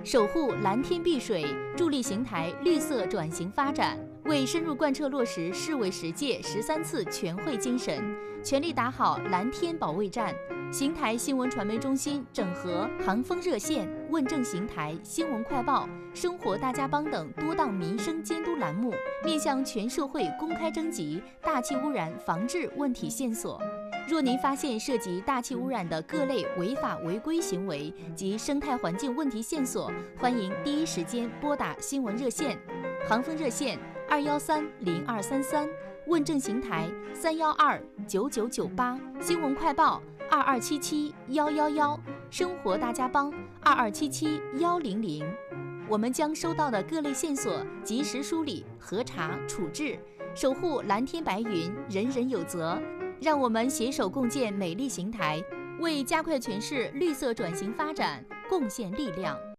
守护蓝天碧水，助力邢台绿色转型发展。为深入贯彻落实市委10届13次全会精神，全力打好蓝天保卫战。邢台新闻传媒中心整合航风热线、问政邢台、新闻快报、生活大家帮等多档民生监督栏目，面向全社会公开征集大气污染防治问题线索。若您发现涉及大气污染的各类违法违规行为及生态环境问题线索，欢迎第一时间拨打新闻热线。航风热线2130233，问政邢台3129998，新闻快报22771111，生活大家帮22771000。我们将收到的各类线索及时梳理、核查、处置，守护蓝天白云，人人有责。让我们携手共建美丽邢台，为加快全市绿色转型发展贡献力量。